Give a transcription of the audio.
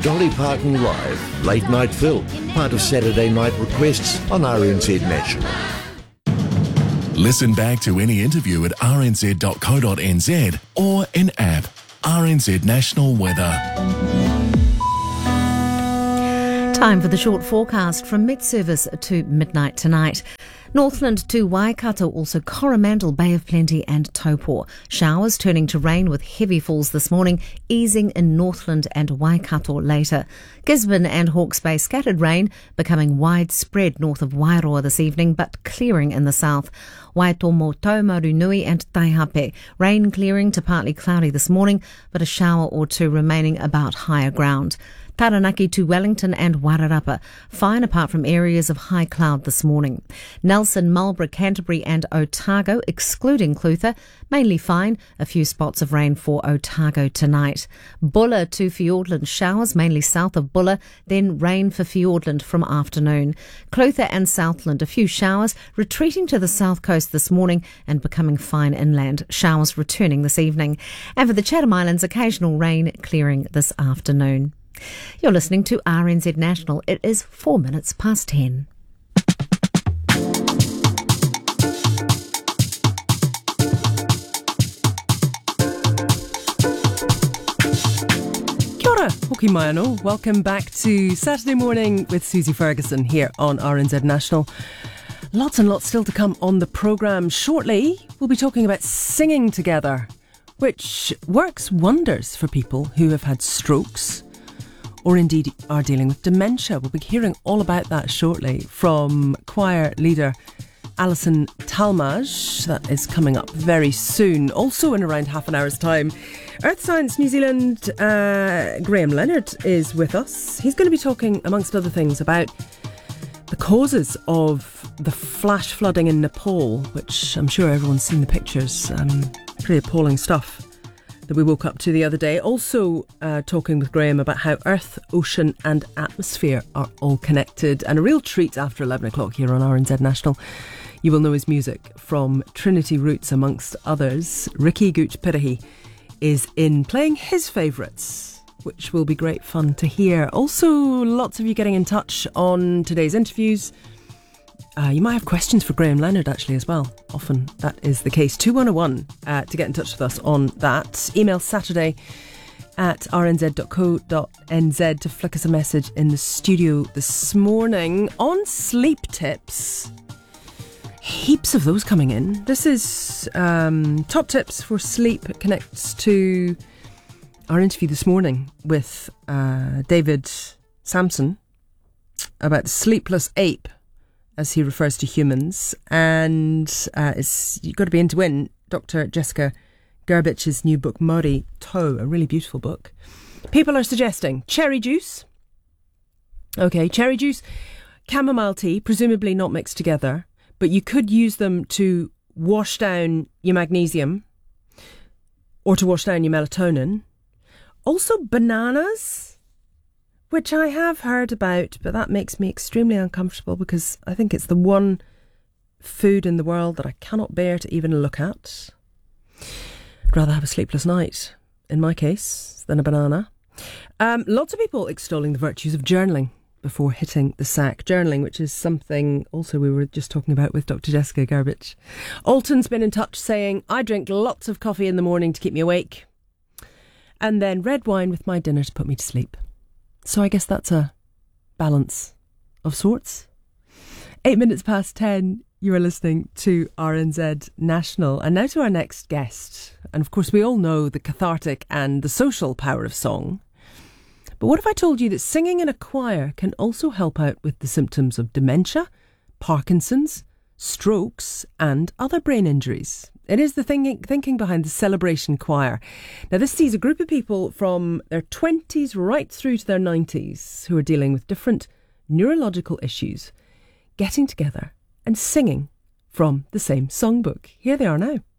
Dolly Parton Live, Late Night Phil, part of Saturday Night Requests on RNZ National. Listen back to any interview at rnz.co.nz or in app RNZ National Weather. Time for the short forecast from mid-service to midnight tonight. Northland to Waikato, also Coromandel, Bay of Plenty and Taupo. Showers turning to rain with heavy falls this morning, easing in Northland and Waikato later. Gisborne and Hawke's Bay scattered rain, becoming widespread north of Wairoa this evening, but clearing in the south. Waitomo, Taumarunui and Taihape. Rain clearing to partly cloudy this morning, but a shower or two remaining about higher ground. Taranaki to Wellington and Wairarapa. Fine apart from areas of high cloud this morning. Nelson, Marlborough, Canterbury and Otago, excluding Clutha, mainly fine. A few spots of rain for Otago tonight. Bulla to Fiordland, showers mainly south of Bulla, then rain for Fiordland from afternoon. Clutha and Southland, a few showers, retreating to the south coast this morning and becoming fine inland. Showers returning this evening. And for the Chatham Islands, occasional rain clearing this afternoon. You're listening to RNZ National. It is 4 minutes past 10. Kia ora, hoki mai anō. Welcome back to Saturday Morning with Susie Ferguson here on RNZ National. Lots and lots still to come on the programme. Shortly, we'll be talking about singing together, which works wonders for people who have had strokes or indeed are dealing with dementia. We'll be hearing all about that shortly from choir leader Alison Talmage. That is coming up very soon. Also in around half an hour's time, Earth Science New Zealand, Graham Leonard is with us. He's going to be talking, amongst other things, about the causes of the flash flooding in Nepal, which I'm sure everyone's seen the pictures. Pretty appalling stuff that we woke up to the other day. Also talking with Graham about how Earth, ocean and atmosphere are all connected. And a real treat after 11 o'clock here on RNZ National. You will know his music from Trinity Roots, amongst others. Ricky Gooch Pirahi is in playing his favourites, which will be great fun to hear. Also, lots of you getting in touch on today's interviews. You might have questions for Graham Leonard actually as well. Often that is the case. 2101 to get in touch with us on that. Email Saturday at rnz.co.nz to flick us a message in the studio this morning. On sleep tips, heaps of those coming in. This is top tips for sleep. It connects to our interview this morning with David Sampson about sleepless ape, as he refers to humans. And you've got to be in to win Dr. Jessica Gerbich's new book, Mori Tau, a really beautiful book. People are suggesting cherry juice. Okay, cherry juice, chamomile tea, presumably not mixed together, but you could use them to wash down your magnesium or to wash down your melatonin. Also bananas, which I have heard about, but that makes me extremely uncomfortable because I think it's the one food in the world that I cannot bear to even look at. I'd rather have a sleepless night, in my case, than a banana. Lots of people extolling the virtues of journaling before hitting the sack. Journaling, which is something also we were just talking about with Dr. Jessica Gerbich. Alton's been in touch saying, I drink lots of coffee in the morning to keep me awake, and then red wine with my dinner to put me to sleep. So I guess that's a balance of sorts. 8 minutes past 10, you are listening to RNZ National. And now to our next guest. And of course, we all know the cathartic and the social power of song. But what if I told you that singing in a choir can also help out with the symptoms of dementia, Parkinson's, strokes and other brain injuries? It is the thinking behind the Celebration Choir. Now, this sees a group of people from their 20s right through to their 90s who are dealing with different neurological issues, getting together and singing from the same songbook. Here they are now.